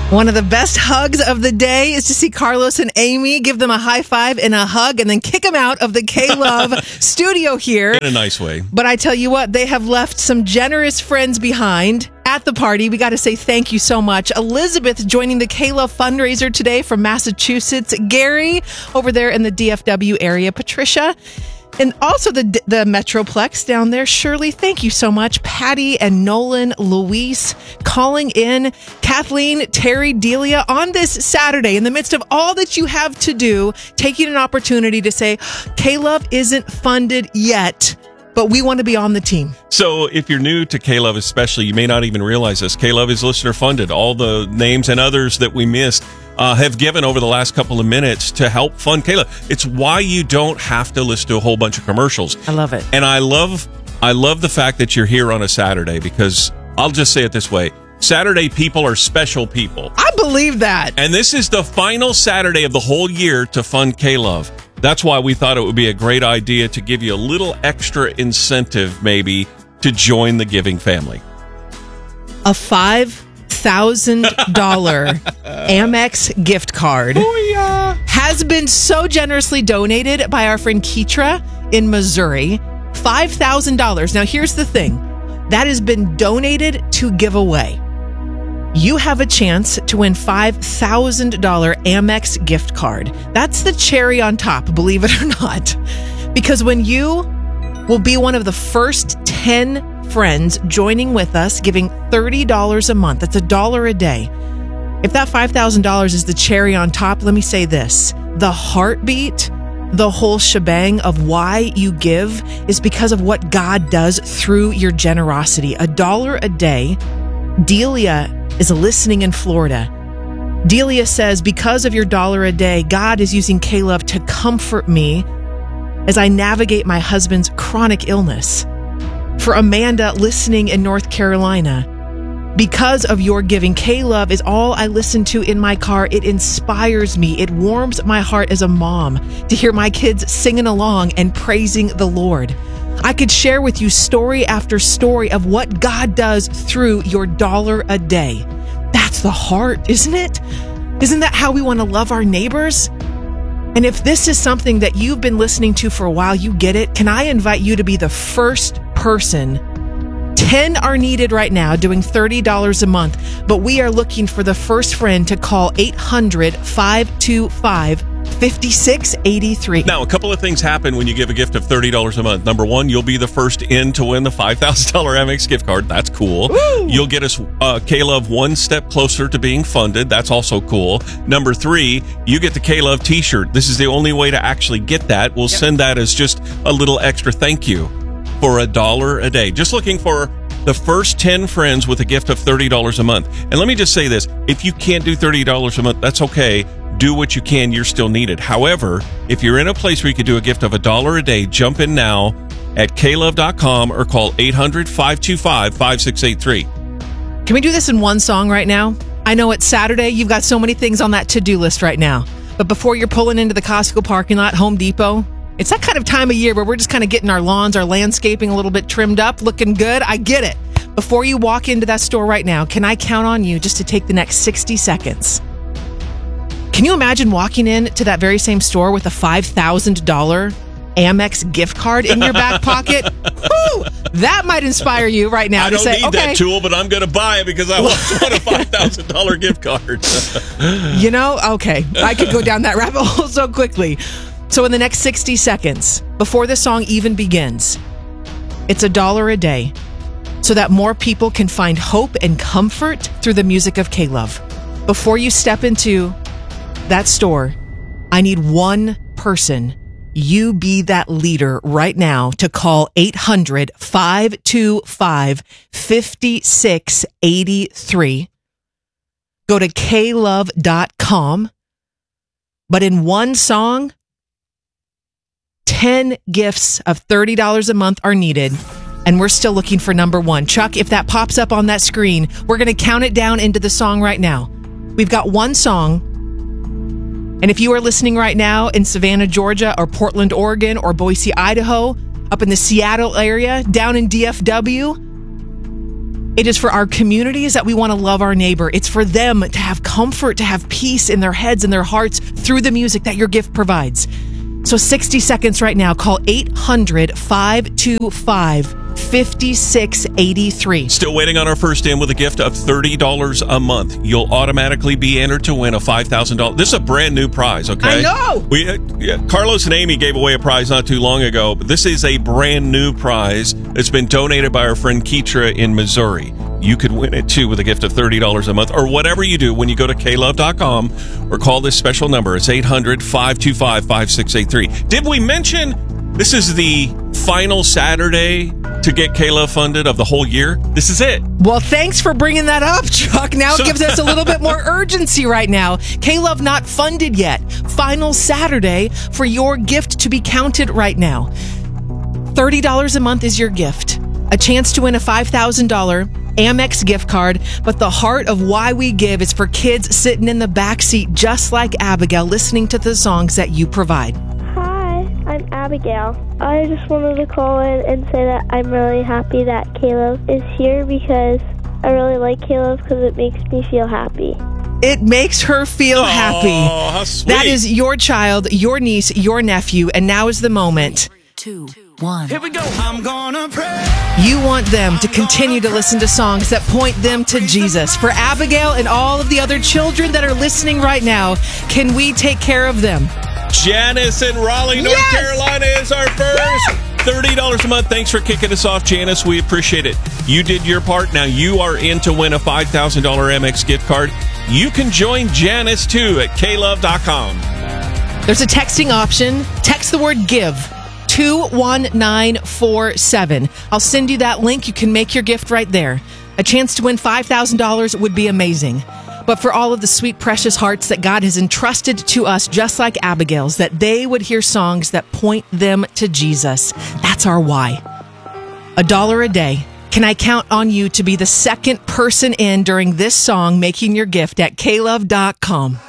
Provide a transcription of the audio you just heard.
One of the best hugs of the day is to see Carlos and Amy, give them a high five and a hug, and then kick them out of the K-Love studio here. In a nice way. But I tell you what, they have left some generous friends behind at the party. We got to say thank you so much. Elizabeth joining the K-Love fundraiser today from Massachusetts. Gary over there in the DFW area. Patricia. And also the Metroplex down there. Shirley, thank you so much. Patty and Nolan, Luis, calling in. Kathleen, Terry, Delia, on this Saturday, in the midst of all that you have to do, taking an opportunity to say, K-Love isn't funded yet, but we want to be on the team. So if you're new to K-Love especially, you may not even realize this. K-Love is listener funded. All the names and others that we missed have given over the last couple of minutes to help fund K-Love. It's why you don't have to listen to a whole bunch of commercials. I love it. And I love the fact that you're here on a Saturday, because I'll just say it this way. Saturday people are special people. I believe that. And this is the final Saturday of the whole year to fund K-Love. That's why we thought it would be a great idea to give you a little extra incentive, maybe, to join the giving family. A $5,000 Amex gift card has been so generously donated by our friend Keitra in Missouri. $5,000. Now, here's the thing. That has been donated to give away. You have a chance to win $5,000 Amex gift card. That's the cherry on top, believe it or not. Because when you will be one of the first 10 friends joining with us, giving $30 a month, that's $1 a day. If that $5,000 is the cherry on top, let me say this. The heartbeat, the whole shebang of why you give is because of what God does through your generosity. $1 a day. Delia is listening in Florida. Delia says, because of your $1 a day, God is using K-Love to comfort me as I navigate my husband's chronic illness. For Amanda listening in North Carolina, because of your giving, K-Love is all I listen to in my car. It inspires me. It warms my heart as a mom to hear my kids singing along and praising the Lord. I could share with you story after story of what God does through your $1 a day. That's the heart, isn't it? Isn't that how we want to love our neighbors? And if this is something that you've been listening to for a while, you get it. Can I invite you to be the first person? 10 are needed right now, doing $30 a month, but we are looking for the first friend to call 800-525-5683. Now, a couple of things happen when you give a gift of $30 a month. Number one, you'll be the first in to win the $5,000 Amex gift card. That's cool. Woo! You'll get us K-Love one step closer to being funded. That's also cool. Number three, you get the K-Love t-shirt. This is the only way to actually get that. We'll send that as just a little extra thank you for $1 a day. Just looking for the first 10 friends with a gift of $30 a month. And let me just say this. If you can't do $30 a month, that's okay. Do what you can. You're still needed. However, if you're in a place where you could do a gift of $1 a day, jump in now at klove.com or call 800-525-5683. Can we do this in one song right now? I know it's Saturday. You've got so many things on that to-do list right now. But before you're pulling into the Costco parking lot, Home Depot, it's that kind of time of year where we're just kind of getting our lawns, our landscaping a little bit trimmed up, looking good. I get it. Before you walk into that store right now, can I count on you just to take the next 60 seconds? Can you imagine walking into that very same store with a $5,000 Amex gift card in your back pocket? Woo! That might inspire you right now to say, I don't need that tool, but I'm going to buy it because I want a $5,000 gift card. You know, okay. I could go down that rabbit hole so quickly. So in the next 60 seconds, before the song even begins, it's $1 a day so that more people can find hope and comfort through the music of K-Love. Before you step into that store, I need one person. You be that leader right now to call 800-525-5683. Go to klove.com. But in one song, 10 gifts of $30 a month are needed, and we're still looking for number one. Chuck, if that pops up on that screen, we're going to count it down into the song right now. We've got one song, and if you are listening right now in Savannah, Georgia, or Portland, Oregon, or Boise, Idaho, up in the Seattle area, down in DFW, It is for our communities that we want to love our neighbor. It's for them to have comfort, to have peace in their heads and their hearts through the music that your gift provides. So 60 seconds right now. Call 800-525-5683. Still waiting on our first in with a gift of $30 a month. You'll automatically be entered to win a $5,000. This is a brand new prize, okay? I know! Carlos and Amy gave away a prize not too long ago, but this is a brand new prize that's been donated by our friend Keetra in Missouri. You could win it too with a gift of $30 a month, or whatever you do when you go to klove.com or call this special number. It's 800-525-5683. Did we mention this is the final Saturday to get K-Love funded of the whole year? This is it. Well, thanks for bringing that up, Chuck. Now it gives us a little bit more urgency right now. K-Love not funded yet. Final Saturday for your gift to be counted right now. $30 a month is your gift. A chance to win a $5,000 Amex gift card, but the heart of why we give is for kids sitting in the back seat just like Abigail, listening to the songs that you provide. Hi, I'm Abigail. I just wanted to call in and say that I'm really happy that K-Love is here because I really like K-Love because it makes me feel happy. It makes her feel happy. How sweet. That is your child, your niece, your nephew, and now is the moment. 2, 1. Here we go. I'm gonna pray. You want them to continue to listen to songs that point them to Jesus. For Abigail and all of the other children that are listening right now, can we take care of them? Janice in Raleigh, North Carolina is our first. $30 a month. Thanks for kicking us off, Janice. We appreciate it. You did your part. Now you are in to win a $5,000 Amex gift card. You can join Janice too at klove.com. There's a texting option. Text the word GIVE. 21947. I'll send you that link. You can make your gift right there. A chance to win $5,000 would be amazing. But for all of the sweet, precious hearts that God has entrusted to us, just like Abigail's, that they would hear songs that point them to Jesus. That's our why. $1 a day. Can I count on you to be the second person in during this song, making your gift at klove.com?